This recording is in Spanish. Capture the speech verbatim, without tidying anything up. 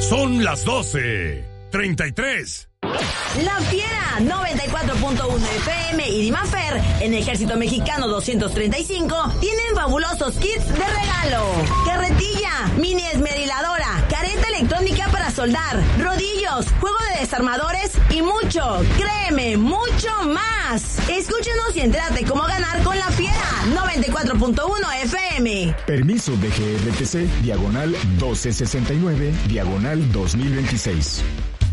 Son las doce treinta y tres. La Fiera noventa y cuatro punto uno F M y Dimafer en Ejército Mexicano doscientos treinta y cinco tienen fabulosos kits de regalo. Carretilla, mini esmeriladora, careta electrónica para soldar, rodillos, juego de desarmadores y mucho, créeme, mucho más. Escúchenos y entérate cómo ganar con La Fiera noventa y cuatro punto uno F M. Permiso de G R T C, diagonal doce sesenta y nueve, diagonal dos mil veintiséis.